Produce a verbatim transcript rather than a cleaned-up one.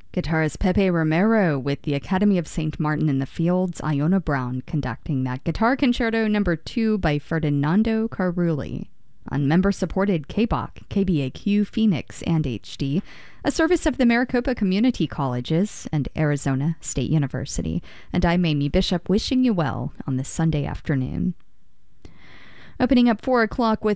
Guitarist Pepe Romero with the Academy of Saint Martin in the Fields, Iona Brown conducting that Guitar Concerto number two by Ferdinando Carulli on member-supported K B O C, K B A Q, Phoenix, and H D, a service of the Maricopa Community Colleges and Arizona State University. And I'm Amy Bishop, wishing you well on this Sunday afternoon. Opening up four o'clock with